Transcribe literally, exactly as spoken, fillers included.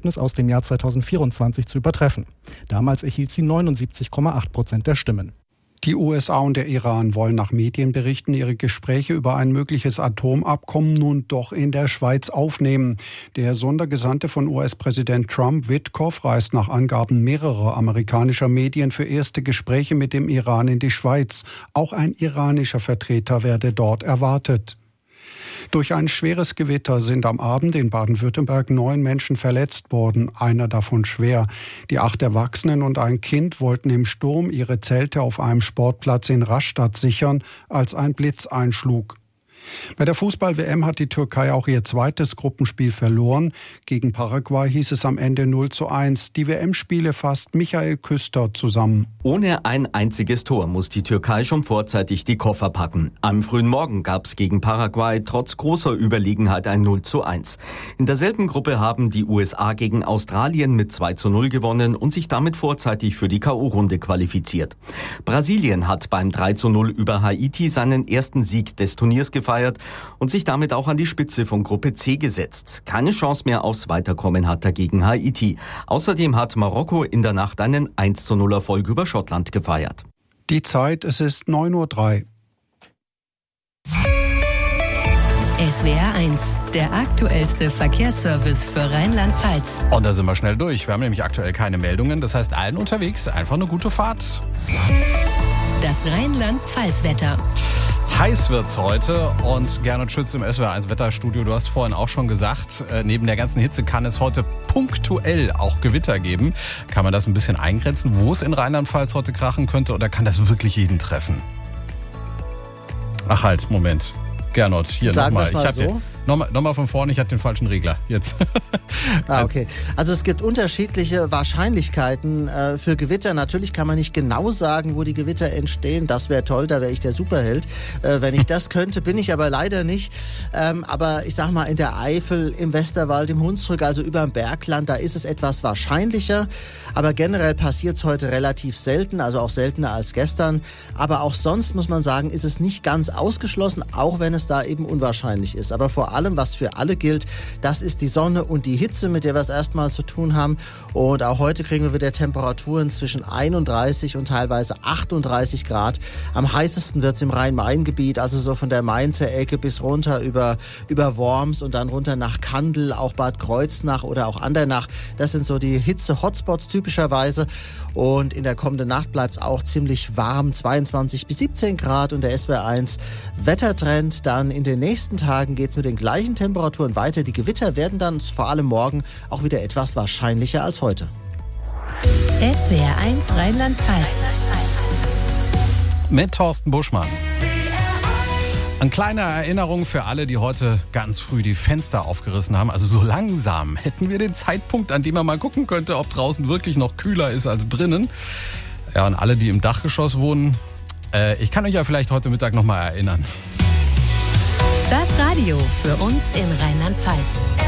Ergebnis aus dem Jahr zweitausendvierundzwanzig zu übertreffen. Damals erhielt sie neunundsiebzig Komma acht Prozent der Stimmen. Die U S A und der Iran wollen nach Medienberichten ihre Gespräche über ein mögliches Atomabkommen nun doch in der Schweiz aufnehmen. Der Sondergesandte von U S-Präsident Trump, Witkoff, reist nach Angaben mehrerer amerikanischer Medien für erste Gespräche mit dem Iran in die Schweiz. Auch ein iranischer Vertreter werde dort erwartet. Durch ein schweres Gewitter sind am Abend in Baden-Württemberg neun Menschen verletzt worden, einer davon schwer. Die acht Erwachsenen und ein Kind wollten im Sturm ihre Zelte auf einem Sportplatz in Rastatt sichern, als ein Blitz einschlug. Bei der Fußball-W M hat die Türkei auch ihr zweites Gruppenspiel verloren. Gegen Paraguay hieß es am Ende null zu eins. Die W M-Spiele fasst Michael Küster zusammen. Ohne ein einziges Tor muss die Türkei schon vorzeitig die Koffer packen. Am frühen Morgen gab es gegen Paraguay trotz großer Überlegenheit ein null zu eins. In derselben Gruppe haben die U S A gegen Australien mit zwei zu null gewonnen und sich damit vorzeitig für die K O-Runde qualifiziert. Brasilien hat beim drei zu null über Haiti seinen ersten Sieg des Turniers gefeiert und sich damit auch an die Spitze von Gruppe C gesetzt. Keine Chance mehr aufs Weiterkommen hat dagegen Haiti. Außerdem hat Marokko in der Nacht einen eins zu null Erfolg über Schottland gefeiert. Die Zeit, es ist neun Uhr drei. S W R eins, der aktuellste Verkehrsservice für Rheinland-Pfalz. Und da sind wir schnell durch. Wir haben nämlich aktuell keine Meldungen. Das heißt, allen unterwegs einfach eine gute Fahrt. Das Rheinland-Pfalz-Wetter. Heiß wird's heute und Gernot Schütz im S W R eins Wetterstudio. Du hast vorhin auch schon gesagt, äh, neben der ganzen Hitze kann es heute punktuell auch Gewitter geben. Kann man das ein bisschen eingrenzen, wo es in Rheinland-Pfalz heute krachen könnte, oder kann das wirklich jeden treffen? Ach halt, Moment. Gernot, hier nochmal. Ich habe so. Nochmal noch mal von vorne, ich hatte den falschen Regler. Jetzt. Ah, okay. Also es gibt unterschiedliche Wahrscheinlichkeiten äh, für Gewitter. Natürlich kann man nicht genau sagen, wo die Gewitter entstehen. Das wäre toll, da wäre ich der Superheld. Äh, wenn ich das könnte, bin ich aber leider nicht. Ähm, aber ich sag mal, in der Eifel, im Westerwald, im Hunsrück, also über dem Bergland, da ist es etwas wahrscheinlicher. Aber generell passiert es heute relativ selten, also auch seltener als gestern. Aber auch sonst, muss man sagen, ist es nicht ganz ausgeschlossen, auch wenn es da eben unwahrscheinlich ist. Aber vor allem, was für alle gilt, das ist die Sonne und die Hitze, mit der wir es erstmal zu tun haben. Und auch heute kriegen wir wieder Temperaturen zwischen einunddreißig und teilweise achtunddreißig Grad. Am heißesten wird es im Rhein-Main-Gebiet, also so von der Mainzer Ecke bis runter über, über Worms und dann runter nach Kandel, auch Bad Kreuznach oder auch Andernach. Das sind so die Hitze-Hotspots typischerweise. Und in der kommenden Nacht bleibt es auch ziemlich warm, zweiundzwanzig bis siebzehn Grad. Und der S W R eins Wettertrend, dann in den nächsten Tagen geht es mit den gleichen Temperaturen weiter. Die Gewitter werden dann vor allem morgen auch wieder etwas wahrscheinlicher als heute. S W R eins Rheinland-Pfalz. Mit Thorsten Buschmann. Eine kleine Erinnerung für alle, die heute ganz früh die Fenster aufgerissen haben. Also so langsam hätten wir den Zeitpunkt, an dem man mal gucken könnte, ob draußen wirklich noch kühler ist als drinnen. Ja, und alle, die im Dachgeschoss wohnen, äh, ich kann euch ja vielleicht heute Mittag noch mal erinnern. Das Radio für uns in Rheinland-Pfalz.